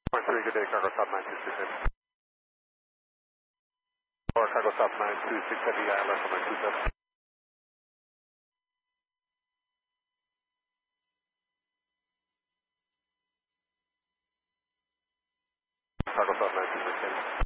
3, good day, cargo stop 926. Or cargo stop 926 heavy ILS on 927. Cargo stop 926.